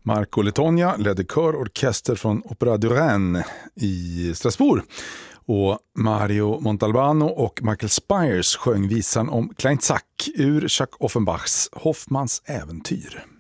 Marco Letogna ledde körorkester från Opéra de Rennes i Strasbourg. Och Mario Montalbano och Michael Spires sjöng visan om Klein Zack ur Jacques Offenbachs Hoffmans äventyr.